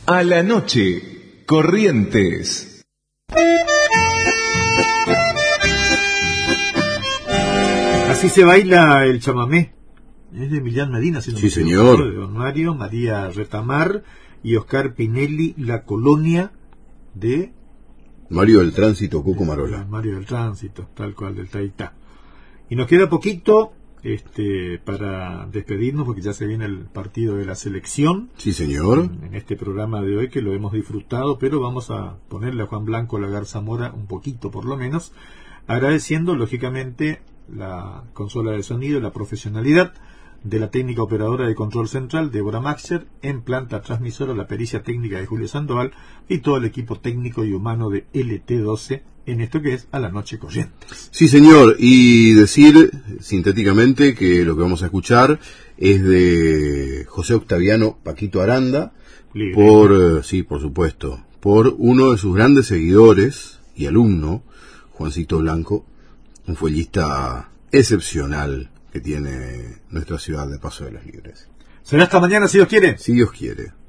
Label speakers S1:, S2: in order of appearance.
S1: A la noche, Corrientes.
S2: Así se baila el chamamé. Es de Emiliano Medina, si no
S3: Sí,
S2: me equivoco,
S3: señor.
S2: de Don Mario, María Retamar y Oscar Pinelli, La Colonia de
S3: Mario del Tránsito, Cuco Marola.
S2: Mario del Tránsito, tal cual, del Taitá. Y nos queda poquito para despedirnos, porque ya se viene el partido de la selección.
S3: Sí, señor.
S2: En este programa de hoy, que lo hemos disfrutado, pero vamos a ponerle a Juan Blanco Lagar Zamora un poquito, por lo menos, agradeciendo, lógicamente, la consola de sonido, la profesionalidad de la técnica operadora de control central, Débora Maxer, en planta transmisora, la pericia técnica de Julio Sandoval y todo el equipo técnico y humano de LT12 en esto que es A la Noche Corrientes.
S3: Sí, señor, y decir sintéticamente que lo que vamos a escuchar es de José Octaviano Paquito Aranda, sí, por supuesto, por uno de sus grandes seguidores y alumno, Juancito Blanco, un fuellista excepcional que tiene nuestra ciudad de Paso de los Libres.
S2: Será hasta mañana, si Dios quiere.
S3: Si Dios quiere.